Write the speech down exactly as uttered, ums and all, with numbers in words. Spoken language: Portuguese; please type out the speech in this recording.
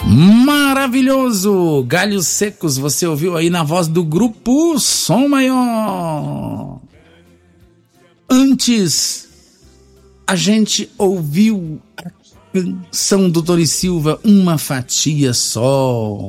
Maravilhoso! Galhos Secos, você ouviu aí na voz do grupo Som Maior. Antes, a gente ouviu a canção do Dori Silva, Uma Fatia Só.